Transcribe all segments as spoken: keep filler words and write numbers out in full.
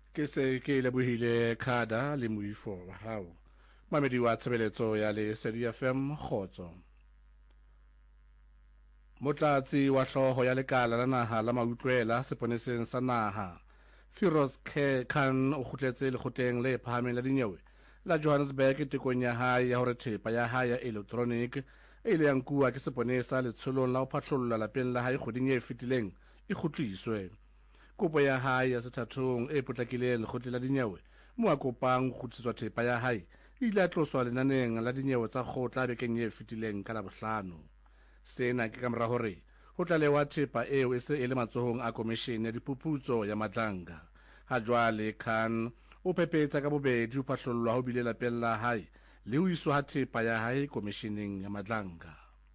ke se ke lebohile khada le moifo wa hao mamedi wa tshebeletso ya Lesedi F M Khotso. Motlatsi wa hloho ya lekala la naha la mautlwela seponeseng sa naha Firoz Khan o kgutletse lekgotleng le phahameng la dinyewe la Johannesburg tekong ya hae ya hore thepa ya hae ya electronic e ile ya nkuwa ke seponesa letsholong la ho phatlholla lapeng la hae kgweding e fetileng e kgutliswe. Kopo ya hae ya sethathong e potlakileng lekgotla la dinyewe mo a kopang kgutliswa thepa ya hae ile a tloswa lenaneng la dinyewe tsa kgotla bekeng e fetileng ka Labohlano. Sena ke ka mora hore ho tla lewa thepa eo e se e le matsohong a komishene ya diphuputso ya Madlanga. Ha jwale Khan o phephetsa ka bobedi ho phatlhollwa ho bile lapeng la hae le ho iswa ha thepa ya hae komisheneng ya Madlanga.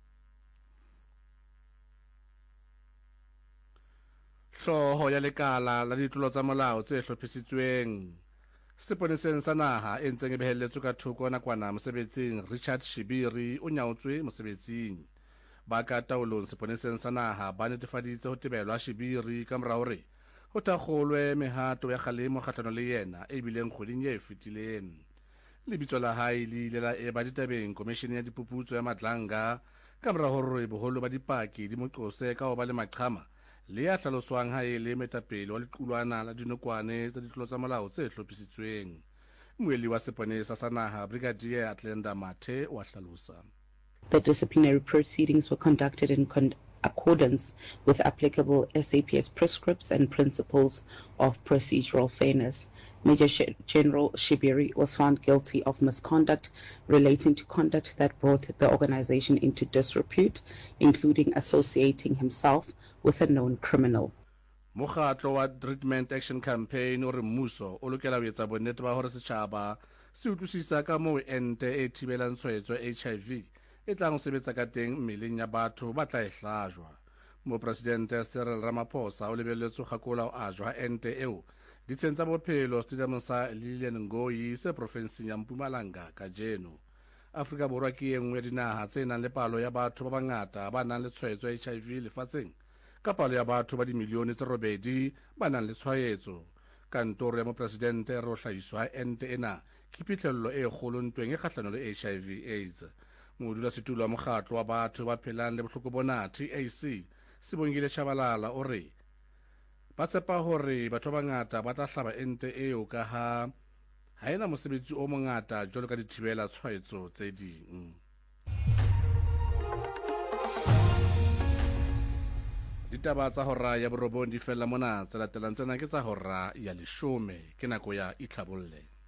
Hloho ya lekala la ditlolo tsa molao tse hlophisitsweng seponeseng sa naha e ntseng e behelletswe ka thoko nakwana mosebetsing Richard Shibiri o nyaotswe mosebetsing. Ba ka taolong seponeseng sa naha ba netefaditse ho tebelwa Shibiri ka mora hore ho thakgolwe mehato ya kgalemo kgahlano le yena e bileng kgweding e fetileng. Lebitso la hae le ile la eba ditabeng komishene ya diphuputso ya Madlanga ka mora hore boholo ba dipaki di mo qose ka ho ba le maqhama le ya hlaloswang ha e le metapele wa lequlwana la dinokwane tsa ditlolo tsa molao tse hlophisitsweng. Moeli wa seponesa sa naha Brigadier Atlenda Mathe wa hlalosa. The disciplinary proceedings were conducted in con accordance with applicable S A P S prescripts and principles of procedural fairness. Major Sh General Shibiri was found guilty of misconduct relating to conduct that brought the organization into disrepute, including associating himself with a known criminal. Mokgatlo wa Treatment Action Campaign o re mmuso o lokela ho etsa bonnete ba hore setjhaba se utlwisisa ka moo ente e thibelang tshwaetso H I V e tlang ho sebetsa ka teng mmeleng ya batho ba tla e hlajwa. Mopresidente Cyril Ramaphosa o lebelletswe kgakola ho ajwa ente eo ditsheng tsa bophelo stadium sa Lilian Ngoyi se profenseng ya Mpumalanga kajeno. Afrika Borwa ke e nngwe ya dinaha tse nang le palo ya batho ba bangata ba nang le tshwaetso H I V lefatsheng ka palo ya batho ba dimilione tse robedi ba nang le tshwaetso. Kantoro ya mopresidente re ho hlahiswa ente ena ke phitlhello e kgolo ntweng e kgahlano le H I V AIDS. Modulasetulo wa mokgatlo wa batho ba phelang le bohloko bona T A C Sibongile Chabalala o re ba tshepa hore batho ba bangata ba tla hlaba ente eo ka ha ha ena mosebetsi o mongata jwalo ka dithibela tshwaetso tse ding. Ditaba tsa hora ya borobong di fella mona tse latelang tsena ke tsa hora ya leshome ke nako ya itlhabolle.